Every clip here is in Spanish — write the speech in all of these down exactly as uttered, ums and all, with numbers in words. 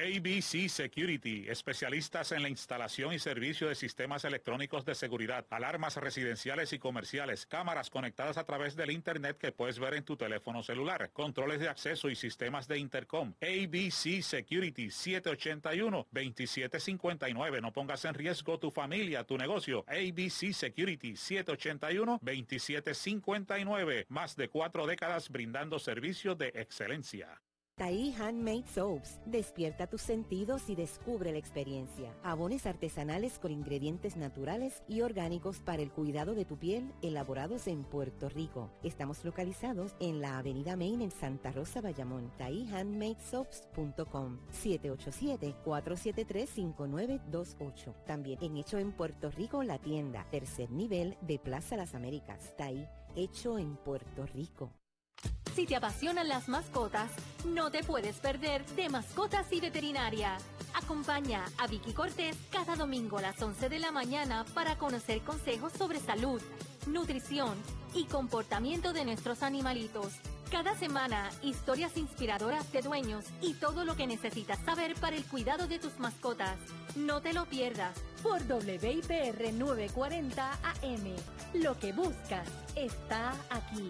A B C Security, especialistas en la instalación y servicio de sistemas electrónicos de seguridad, alarmas residenciales y comerciales, cámaras conectadas a través del internet que puedes ver en tu teléfono celular, controles de acceso y sistemas de intercom. A B C Security, siete ocho uno, dos siete cinco nueve. No pongas en riesgo tu familia, tu negocio. A B C Security, siete ocho uno, dos siete cinco nueve. Más de cuatro décadas brindando servicios de excelencia. Tahí Handmade Soaps. Despierta tus sentidos y descubre la experiencia. Jabones artesanales con ingredientes naturales y orgánicos para el cuidado de tu piel, elaborados en Puerto Rico. Estamos localizados en la Avenida Main en Santa Rosa, Bayamón. tahí handmade soaps punto com. siete ocho siete, cuatro siete tres, cinco nueve dos ocho. También en Hecho en Puerto Rico, la tienda. Tercer nivel de Plaza Las Américas. Tahí, hecho en Puerto Rico. Si te apasionan las mascotas, no te puedes perder de Mascotas y Veterinaria. Acompaña a Vicky Cortés cada domingo a las once de la mañana para conocer consejos sobre salud, nutrición y comportamiento de nuestros animalitos. Cada semana, historias inspiradoras de dueños y todo lo que necesitas saber para el cuidado de tus mascotas. No te lo pierdas por W I P R novecientos cuarenta A M. Lo que buscas está aquí.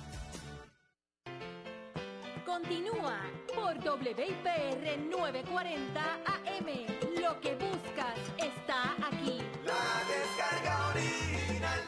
Continúa por W I P R novecientos cuarenta A M. Lo que buscas está aquí. La descarga original.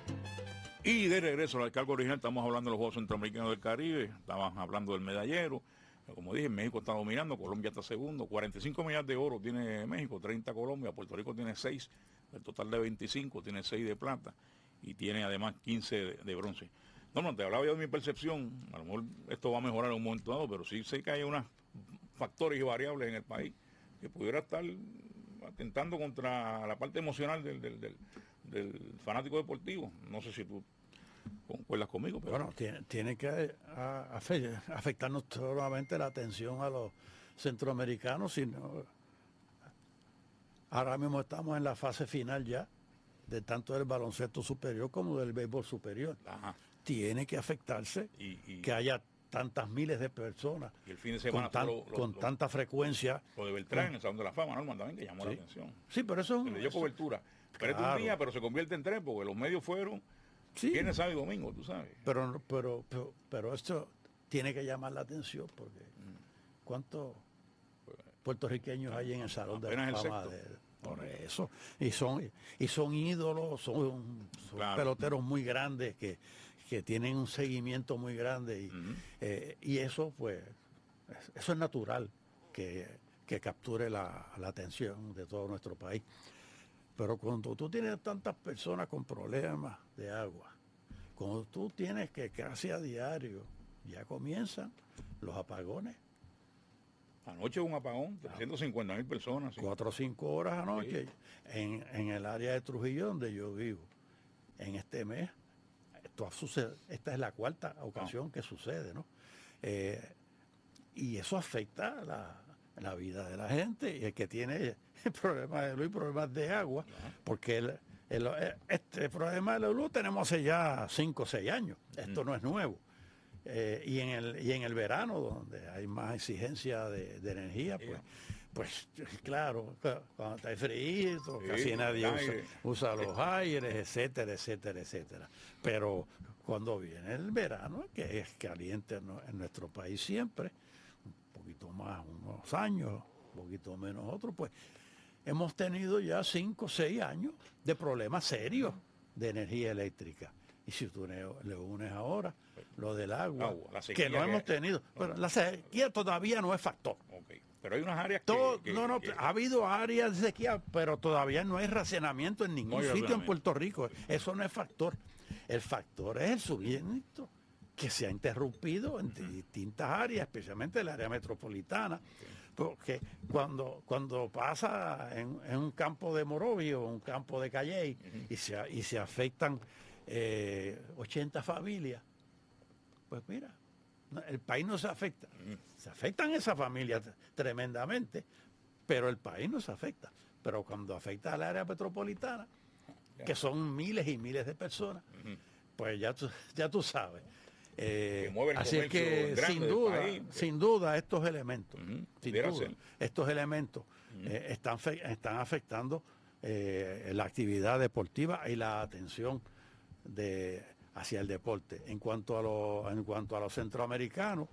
Y de regreso a la descarga original, estamos hablando de los Juegos Centroamericanos del Caribe, estábamos hablando del medallero. Como dije, México está dominando, Colombia está segundo, cuarenta y cinco medallas de oro tiene México, treinta Colombia, Puerto Rico tiene seis, el total de veinticinco, tiene seis de plata y tiene además quince de, de bronce. No, no, te hablaba yo de mi percepción, a lo mejor esto va a mejorar en un momento dado, pero sí sé que hay unos factores y variables en el país que pudiera estar atentando contra la parte emocional del, del, del, del fanático deportivo. No sé si tú concuerdas conmigo. Pero... Bueno, tiene, tiene que a, a, afectarnos solamente la atención a los centroamericanos, sino ahora mismo estamos en la fase final ya, de tanto del baloncesto superior como del béisbol superior. Ajá. Tiene que afectarse y, y, que haya tantas miles de personas y el fin de semana con, tan, lo, lo, con lo, tanta frecuencia. Lo de Beltrán en el Salón de la Fama, Norman, también, que llamó sí. la atención. Sí, pero eso... Se le dio eso, cobertura. Pero claro. es un día, pero se convierte en tres, porque los medios fueron sí. viernes, sábado y domingo, tú sabes. Pero, pero, pero, pero esto tiene que llamar la atención, porque mm. ¿cuántos puertorriqueños hay en el Salón de la Fama? De, por eso. Y son, y son ídolos, son, son claro. peloteros muy grandes que... que tienen un seguimiento muy grande y, uh-huh. eh, y eso pues eso es natural que, que capture la, la atención de todo nuestro país. Pero cuando tú tienes tantas personas con problemas de agua, cuando tú tienes que casi a diario ya comienzan los apagones. Anoche un apagón, trescientas cincuenta mil personas. ¿Sí? Cuatro o cinco horas anoche sí. en, en el área de Trujillo donde yo vivo. En este mes Esto sucede, esta es la cuarta ocasión que sucede, ¿no? Eh, y eso afecta la, la vida de la gente, y el que tiene problemas de luz y problemas de agua, porque el, el, este problema de la luz tenemos hace ya cinco o seis años, esto no es nuevo. Eh, y en el y en el verano, donde hay más exigencia de, de energía, pues, pues claro, cuando está frío, sí, casi nadie usa, usa los aires, etcétera, etcétera, etcétera. Pero cuando viene el verano, que es caliente en, en nuestro país siempre, un poquito más unos años, un poquito menos otros, pues hemos tenido ya cinco o seis años de problemas serios de energía eléctrica. Y si tú le, le unes ahora lo del agua, agua que no que hemos tenido, no, pero la sequía todavía no es factor. Okay. Pero hay unas áreas Todo, que, que... No, no, que... ha habido áreas de sequía, pero todavía no hay racionamiento en ningún no sitio en Puerto Rico. Eso no es factor. El factor es el suministro, que se ha interrumpido en uh-huh. distintas áreas, especialmente el área metropolitana, okay. porque cuando cuando pasa en, en un campo de Morovi o un campo de Calley uh-huh. y, se, y se afectan eh, ochenta familias, pues mira, el país no se afecta. Se afectan esas familias tremendamente, pero el país no se afecta. Pero cuando afecta al área metropolitana, que son miles y miles de personas, pues ya tú, ya tú sabes. Eh, que mueve el así es comercio que grande sin del duda, país. sin duda estos elementos, Ujú, sin pudiera duda, ser. estos elementos eh, están, fe- están afectando eh, la actividad deportiva y la atención de hacia el deporte. En cuanto a lo, en cuanto a los centroamericanos,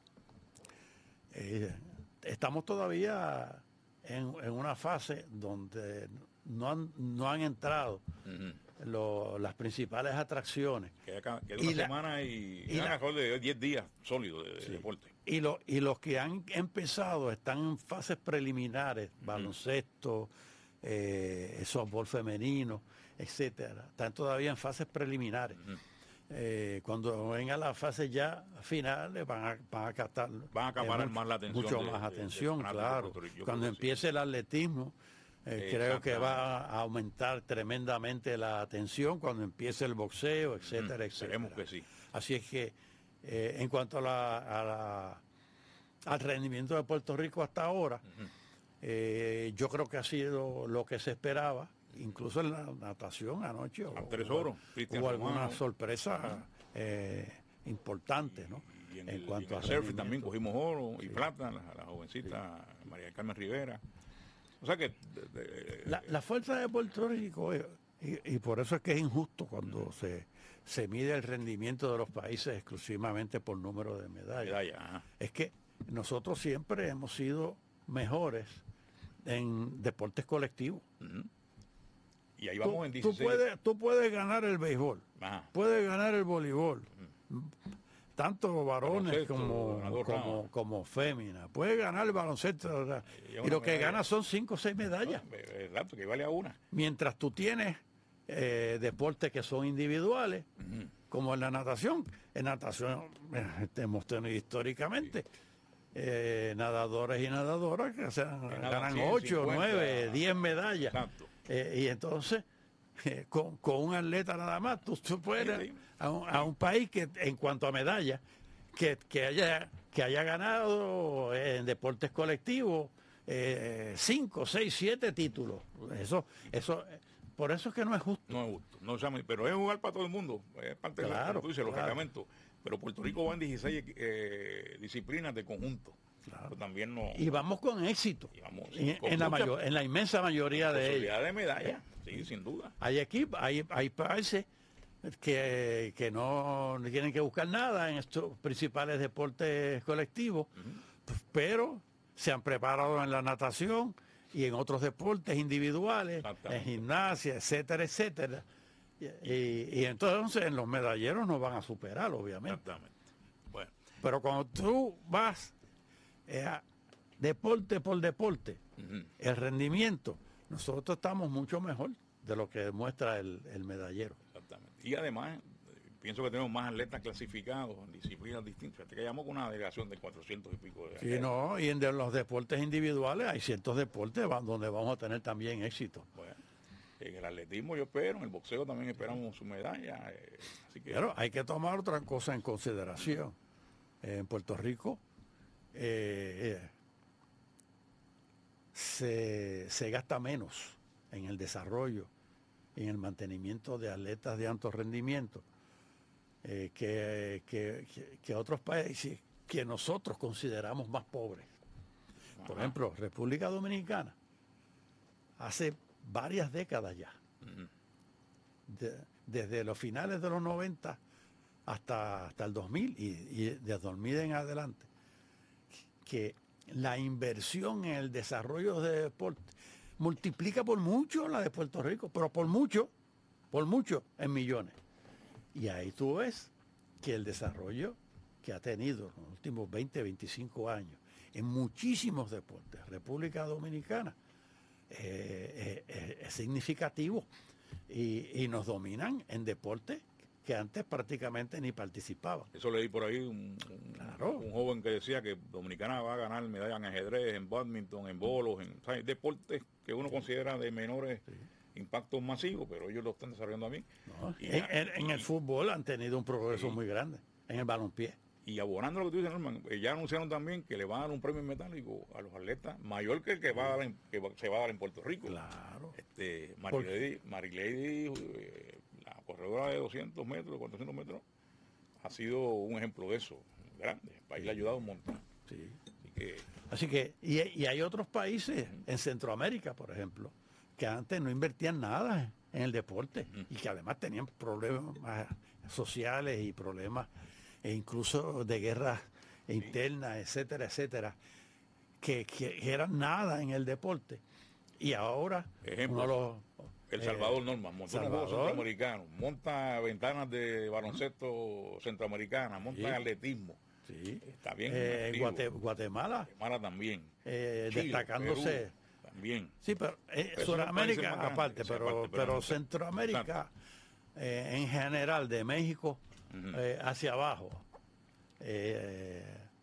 eh, estamos todavía en, en una fase donde no han, no han entrado Ujú. lo- las principales atracciones. Queda, ca- queda Y una la- semana y, y y la- alrededor de diez días sólidos de, de Sí. deporte. Y, lo- y los que han empezado están en fases preliminares, baloncesto, eh, softball femenino, etcétera. Están todavía en fases preliminares. Eh, cuando venga la fase ya finales van a, van a captar Van a acaparar mucho- más la atención mucho de- más de- del atención, fanático claro. puertorriqueño, yo Cuando creo que sí. empiece el atletismo, eh, creo que Exactamente. va a aumentar tremendamente la atención cuando empiece el boxeo, etcétera, etcétera. Esperemos que sí. Así es que eh, en cuanto a la, a la- al rendimiento de Puerto Rico hasta ahora, eh, yo creo que ha sido lo que se esperaba, incluso en la natación anoche. Al hubo- Tesoro, Cristian hubo alguna Romano. sorpresa eh, importante, ¿no? Y en, En el, y cuanto en al el surf también rendimiento. cogimos oro y plata, la, la jovencita María del Carmen Rivera. O sea que de- de- La, la fuerza de Puerto Rico, eh, y, y por eso es que es injusto cuando se, se mide el rendimiento de los países exclusivamente por número de medallas. medalla, ajá. Es que nosotros siempre hemos sido mejores en deportes colectivos. Y ahí Tú, vamos en tú dieciséis. puedes, tú puedes ganar el béisbol, Ajá. puedes ganar el voleibol, tanto varones Baloncesto, como, ganador como, Ramos. como féminas, puedes ganar el baloncesto, o sea, Y y una lo que medalla. ganas son cinco o seis medallas. Eh, Exacto, que vale a una. Mientras tú tienes eh, deportes que son individuales, como en la natación. En natación eh, hemos tenido históricamente eh, nadadores y nadadoras que se, nadan ganan cien, ocho, cincuenta. nueve, diez medallas. Exacto. Eh, y entonces, eh, con, con un atleta nada más, tú, tú puedes Sí, sí. a un, a un país que, en cuanto a medallas, que, que haya que haya ganado en deportes colectivos eh, cinco, seis, siete títulos. Eso, eso, por eso es que no es justo. No es justo. No, o sea, pero es jugar para todo el mundo. Es parte de Claro, lo que tú dices, los claro. reglamentos. Pero Puerto Rico va en dieciséis eh, disciplinas de conjunto. Pero también no. Y vamos con éxito. Y vamos, en, con en la mucha mayor, en la inmensa mayoría de ellas. posibilidad de medalla. Sí, sin duda. Hay equipos, hay, hay países que, que no tienen que buscar nada en estos principales deportes colectivos, pues, pero se han preparado en la natación y en otros deportes individuales, en Exactamente. gimnasia, etcétera, etcétera. Y, y- y entonces en los medalleros nos van a superar, obviamente. Exactamente. Bueno, Pero cuando tú vas eh, a deporte por deporte, el rendimiento, nosotros estamos mucho mejor de lo que demuestra el, el medallero. exactamente. Y además, eh, pienso que tenemos más atletas clasificados en disciplinas distintas. Fíjate que llamamos con una delegación de cuatrocientos y pico de Sí, atletas. no, y en de los deportes individuales hay ciertos deportes va- donde vamos a tener también éxito. Bueno, en el atletismo yo espero, en el boxeo también esperamos su medalla. eh, así que Pero hay que tomar otra cosa en consideración. Eh, en Puerto Rico eh, eh, se, se gasta menos en el desarrollo y en el mantenimiento de atletas de alto rendimiento eh, que, que- que- que otros países que nosotros consideramos más pobres. Por ejemplo, República Dominicana, hace varias décadas ya, de- desde los finales de los noventa hasta, hasta el dos mil y, y de dos mil en adelante, que la inversión en el desarrollo de deporte multiplica por mucho la de Puerto Rico, pero por mucho, por mucho en millones. Y ahí tú ves que el desarrollo que ha tenido en los últimos veinte, veinticinco años en muchísimos deportes, República Dominicana, eh, eh, eh, es significativo y, y nos dominan en deportes que antes prácticamente ni participaban. eso leí por ahí un, un- Claro. un joven que decía que Dominicana va a ganar medallas en ajedrez, en badminton, en bolos, en ¿sabes? deportes que uno considera de menores impactos masivos, pero ellos lo están desarrollando a mí. ¿No? Y, En, en- en el fútbol han tenido un progreso muy grande, en el balompié. y abonando lo que tú dices, Norman, eh, ya anunciaron también que le van a dar un premio en metálico a los atletas mayor que el que, va a dar en- que va- se va a dar en Puerto Rico. Claro. Este, ¿Por Marilady, Marilady, eh, la corredora de doscientos metros, cuatrocientos metros, ha sido un ejemplo de eso, grande. El país le ha ayudado un montón. Sí. Así que, Así que, y, y hay otros países, en Centroamérica, por ejemplo, que antes no invertían nada en el deporte y que además tenían problemas sociales y problemas e incluso de guerras internas, etcétera, etcétera, que, que eran nada en el deporte. Y ahora ejemplo, uno los, El eh, Salvador, Norma, montó unos juegos Salvador. centroamericanos, monta ventanas de baloncesto centroamericana, monta Sí. atletismo. sí, Está bien. eh, activo. Guate- Guatemala, Guatemala también. eh, Chile, destacándose. Perú, también. Sí, pero eh, Esos son Sudamérica países más grandes, aparte, sí, pero, aparte, pero pero no sé. Centroamérica eh, en general, de México Ujú. eh, hacia abajo. Eh,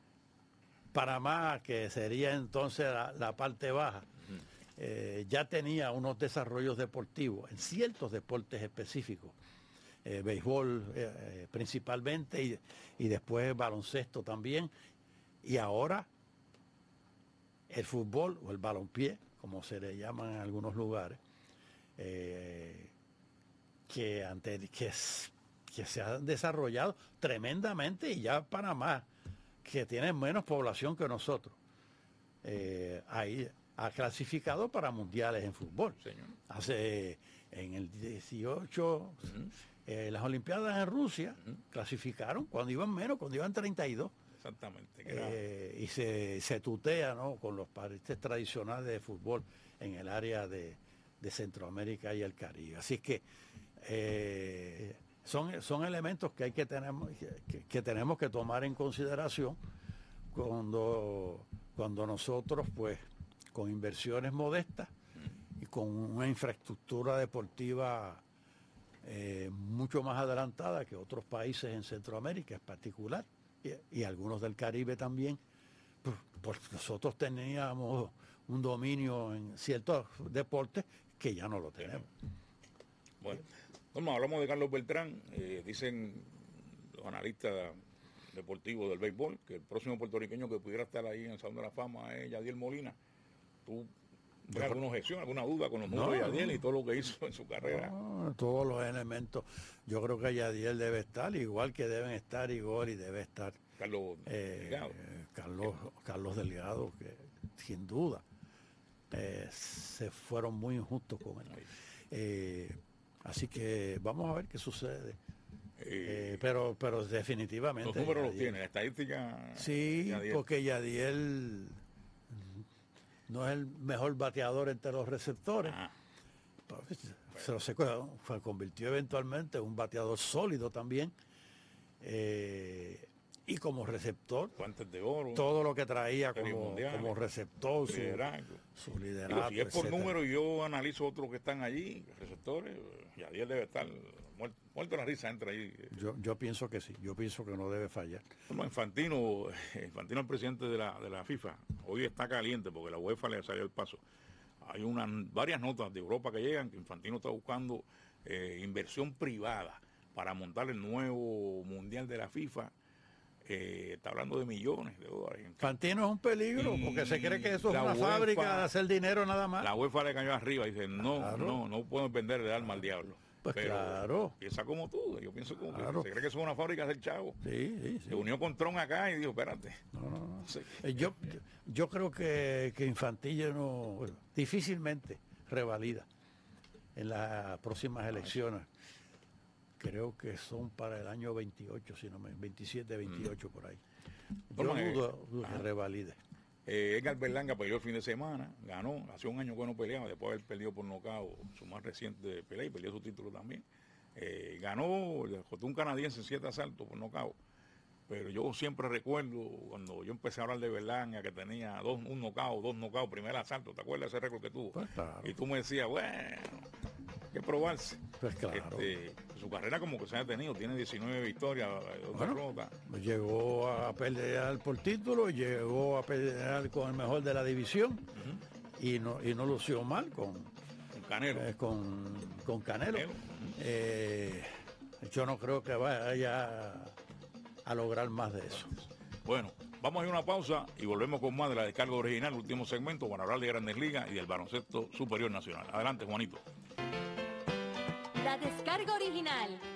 Panamá, que sería entonces la, la parte baja, eh, ya tenía unos desarrollos deportivos en ciertos deportes específicos. Eh, béisbol eh, eh, principalmente y, y después baloncesto también. Y ahora el fútbol o el balompié, como se le llama en algunos lugares, eh, que, ante, que, es- que se ha desarrollado tremendamente y ya Panamá, que tiene menos población que nosotros, eh, ahí ha clasificado para mundiales en fútbol. Señor. Hace en el dieciocho, eh, las Olimpiadas en Rusia clasificaron cuando iban menos, cuando iban treinta y dos. Exactamente. que era- Eh, y se, se tutea, ¿no?, con los países tradicionales de fútbol en el área de, de Centroamérica y el Caribe. Así que eh, son, son elementos que hay que tenemos que, que tenemos que tomar en consideración cuando, cuando nosotros, pues, con inversiones modestas y con una infraestructura deportiva eh, mucho más adelantada que otros países en Centroamérica en particular, y, y algunos del Caribe también, pues, pues nosotros teníamos un dominio en ciertos deportes que ya no lo tenemos. Bueno, Norma, hablamos de Carlos Beltrán. eh, dicen los analistas deportivos del béisbol que el próximo puertorriqueño que pudiera estar ahí en el Salón de la Fama es Yadiel Molina. ¿Tú tienes alguna objeción, alguna duda con los números de No, Yadiel no. y todo lo que hizo en su carrera? No, todos los elementos, yo creo que Yadiel debe estar, igual que deben estar Igor y debe estar Carlos eh, Delgado. Carlos, Carlos Delgado, que sin duda eh, se fueron muy injustos con él. Eh, así que vamos a ver qué sucede. Eh, pero pero definitivamente Los números los Yadiel- tiene, la estadística. Sí, Yadiel. porque Yadiel no es el mejor bateador entre los receptores. Ajá. Pues, se, lo se, se convirtió eventualmente en un bateador sólido también. Eh, y como receptor, Guantes de oro. todo lo que traía Series como, mundiales, como receptor, su, liderazgo. su Digo, liderazgo. si es por etcétera. número y yo analizo otros que están allí, receptores, Yadiel debe estar muerto, muerto la risa, entra ahí. Yo, yo pienso que sí, yo pienso que no debe fallar. Bueno, Infantino, Infantino el presidente de la, de la FIFA, hoy está caliente porque la UEFA le salió el paso. Hay unas varias notas de Europa que llegan que Infantino está buscando eh, inversión privada para montar el nuevo mundial de la FIFA. Eh, está hablando de millones de dólares. Fantino es un peligro Y porque se cree que eso es la una UEFA fábrica de hacer dinero nada más. La UEFA le cayó arriba y dice, no, Claro. no, no pueden vender el alma al diablo. Pues Pero claro. piensa como tú, yo pienso como Claro. que se cree que eso es una fábrica del chavo. Sí, sí, sí. Se unió con Tron acá y dijo, espérate. No, no, no. Sí. Eh, Yo, yo, yo creo que, que Infantillo no, bueno, difícilmente revalida en las próximas elecciones. Creo que son para el año veintiocho, si no me, veintisiete, veintiocho por ahí. Yo Toma, eh, dudo, dudo que ajá. revalide. Eh, Edgar Berlanga peleó el fin de semana, ganó, hace un año que no peleaba, después de haber perdido por nocaut su más reciente pelea y perdió su título también. Eh, ganó, le costó un canadiense en siete asaltos por nocaut. Pero yo siempre recuerdo cuando yo empecé a hablar de Berlanga, que tenía dos, un nocaut, dos nocaut, primer asalto, ¿te acuerdas de ese récord que tuvo? Pues claro. Y tú me decías, bueno, hay que probarse. Pues claro. Este, su carrera como que se ha tenido, tiene diecinueve victorias, dos Bueno. derrotas. Llegó a pelear por título, llegó a pelear con el mejor de la división y, no, y no lució mal con, Un Canelo. eh, con, con Canelo. Canelo. Eh, yo no creo que vaya a lograr más de eso. Bueno, vamos a ir a una pausa y volvemos con más de la descarga original, último segmento, para hablar de Grandes Ligas y del baloncesto superior nacional. Adelante, Juanito. La descarga original.